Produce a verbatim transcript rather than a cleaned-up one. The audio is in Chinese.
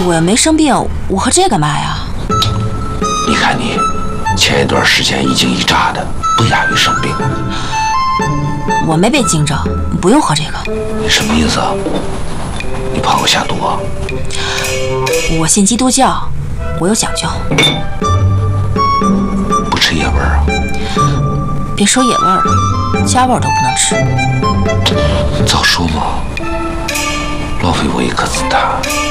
我又没生病，我喝这干嘛呀？ 你看你，前一段时间一惊一乍的，不亚于生病。 我没被惊着，不用喝这个。 你什么意思啊？你怕我下毒啊？ 我信基督教，我有讲究。 不吃野味儿啊？ 别说野味儿了，家味儿都不能吃。 早说嘛，浪费我一颗子弹。